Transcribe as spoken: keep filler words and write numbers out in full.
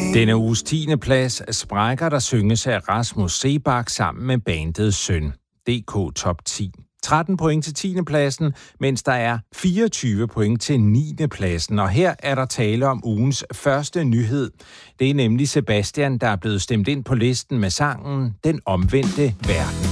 Denne uges tiende plads sprækker, der synges af Rasmus Seebach sammen med bandet Søn. D K Top ti. tretten point til tiende pladsen, mens der er fireogtyve point til niende pladsen. Og her er der tale om ugens første nyhed. Det er nemlig Sebastian, der er blevet stemt ind på listen med sangen Den Omvendte Verden.